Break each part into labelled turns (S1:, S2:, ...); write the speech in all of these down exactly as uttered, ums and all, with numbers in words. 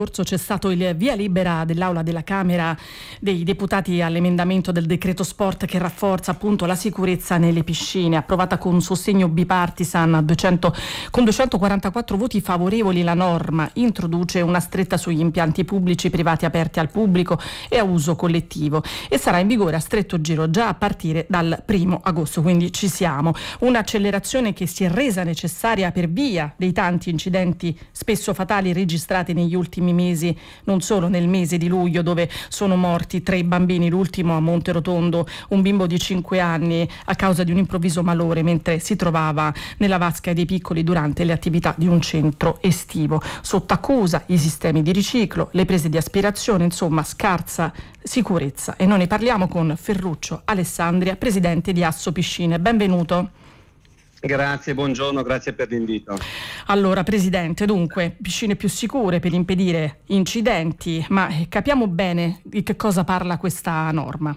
S1: C'è stato il via libera dell'Aula della Camera dei Deputati all'emendamento del decreto sport che rafforza appunto la sicurezza nelle piscine, approvata con sostegno bipartisan a duecento, con duecentoquarantaquattro voti favorevoli. La norma introduce una stretta sugli impianti pubblici privati aperti al pubblico e a uso collettivo e sarà in vigore a stretto giro già a partire dal primo agosto, quindi ci siamo. Un'accelerazione che si è resa necessaria per via dei tanti incidenti spesso fatali registrati negli ultimi mesi, non solo nel mese di luglio dove sono morti tre bambini, l'ultimo a Monterotondo, un bimbo di cinque anni a causa di un improvviso malore mentre si trovava nella vasca dei piccoli durante le attività di un centro estivo. Sotto accusa i sistemi di riciclo, le prese di aspirazione, insomma scarsa sicurezza. E noi ne parliamo con Ferruccio Alessandria, presidente di Asso Piscine. Benvenuto.
S2: Grazie, buongiorno, grazie per l'invito.
S1: Allora, Presidente, dunque, piscine più sicure per impedire incidenti, ma capiamo bene di che cosa parla questa norma.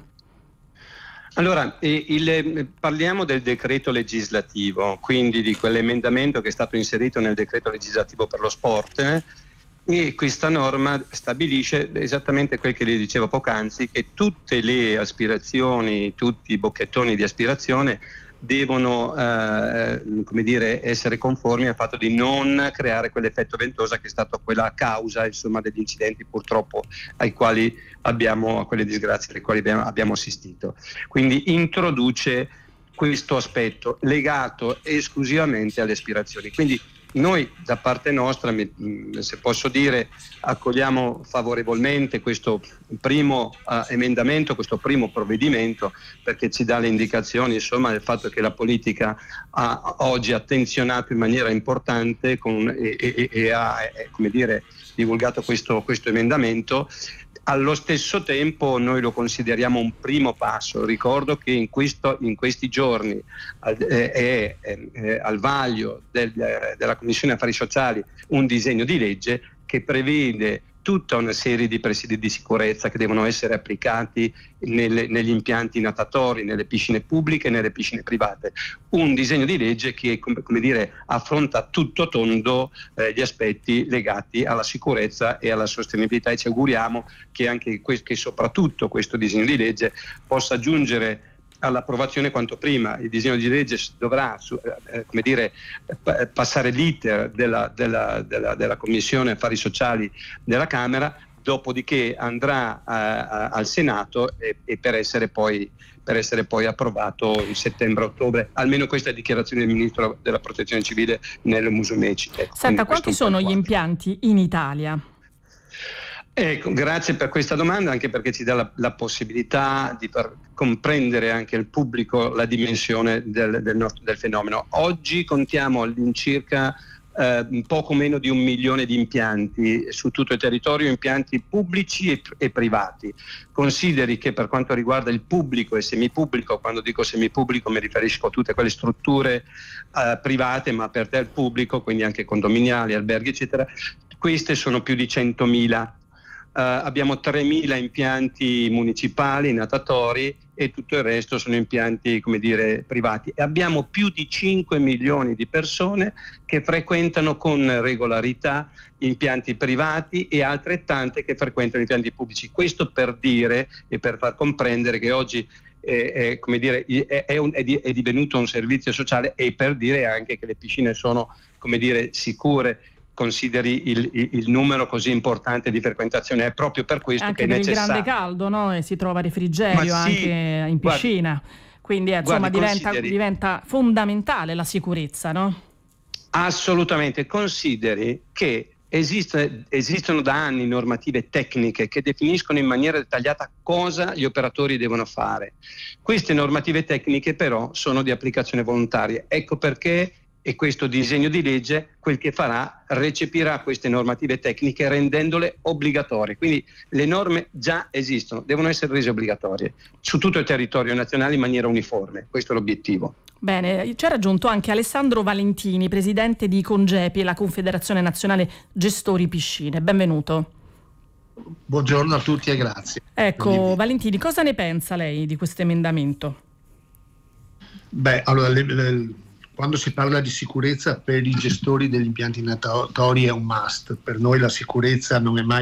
S2: Allora, il, parliamo del decreto legislativo, quindi di quell'emendamento che è stato inserito nel decreto legislativo per lo sport, eh, e questa norma stabilisce esattamente quel che le dicevo poc'anzi, che tutte le aspirazioni, tutti i bocchettoni di aspirazione devono eh, come dire, essere conformi al fatto di non creare quell'effetto ventosa che è stato quella causa, insomma, degli incidenti purtroppo ai quali abbiamo, a quelle disgrazie alle quali abbiamo, abbiamo assistito. Quindi introduce questo aspetto legato esclusivamente alle aspirazioni. Quindi noi da parte nostra, se posso dire, accogliamo favorevolmente questo primo uh, emendamento, questo primo provvedimento, perché ci dà le indicazioni, insomma, del fatto che la politica ha oggi attenzionato in maniera importante con, e, e, e ha eh, come dire, divulgato questo, questo emendamento. Allo stesso tempo noi lo consideriamo un primo passo. Ricordo che in, questo, in questi giorni è eh, eh, eh, al vaglio del, eh, della Commissione Affari Sociali un disegno di legge che prevede tutta una serie di presidi di sicurezza che devono essere applicati nelle, negli impianti natatori, nelle piscine pubbliche e nelle piscine private. Un disegno di legge che, come, come dire, affronta a tutto tondo eh, gli aspetti legati alla sicurezza e alla sostenibilità, e ci auguriamo che anche che soprattutto questo disegno di legge possa giungere all'approvazione quanto prima. Il disegno di legge dovrà eh, come dire, p- passare l'iter della, della, della, della Commissione Affari Sociali della Camera, dopodiché andrà uh, al Senato e, e per essere poi per essere poi approvato in settembre-ottobre, almeno questa è la dichiarazione del Ministro della Protezione Civile Nello Musumeci. Ecco,
S1: Senta, quanti sono gli impianti in Italia?
S2: Ecco, grazie per questa domanda, anche perché ci dà la, la possibilità di far comprendere anche al pubblico la dimensione del, del, nostro, del fenomeno. Oggi contiamo all'incirca eh, poco meno di un milione di impianti su tutto il territorio, impianti pubblici e, e privati. Consideri che per quanto riguarda il pubblico e semipubblico, quando dico semipubblico mi riferisco a tutte quelle strutture eh, private ma aperte al pubblico, quindi anche condominiali, alberghi eccetera, queste sono più di centomila. Uh, abbiamo tremila impianti municipali, natatori, e tutto il resto sono impianti, come dire, privati. E abbiamo più di cinque milioni di persone che frequentano con regolarità impianti privati e altrettante che frequentano impianti pubblici. Questo per dire e per far comprendere che oggi è, è, come dire, è, è, un, è, di, è divenuto un servizio sociale, e per dire anche che le piscine sono, come dire, sicure. Consideri il, il, il numero così importante di frequentazione, è proprio per questo
S1: anche
S2: che è
S1: necessario. Anche per il grande caldo, no? E si trova refrigerio sì, anche in piscina, guardi, quindi eh, insomma guardi, diventa, diventa fondamentale la sicurezza, no?
S2: Assolutamente. Consideri che esiste, esistono da anni normative tecniche che definiscono in maniera dettagliata cosa gli operatori devono fare. Queste normative tecniche però sono di applicazione volontaria, ecco perché. E questo disegno di legge quel che farà, recepirà queste normative tecniche rendendole obbligatorie. Quindi le norme già esistono, devono essere rese obbligatorie su tutto il territorio nazionale in maniera uniforme. Questo è l'obiettivo.
S1: Bene, ci ha raggiunto anche Alessandro Valentini, presidente di Congepi, la Confederazione Nazionale Gestori Piscine. Benvenuto.
S3: Buongiorno a tutti e grazie.
S1: Ecco, Valentini, cosa ne pensa lei di questo emendamento?
S3: Beh, allora... Le, le, Quando si parla di sicurezza per i gestori degli impianti natatori è un must. Per noi la sicurezza non è mai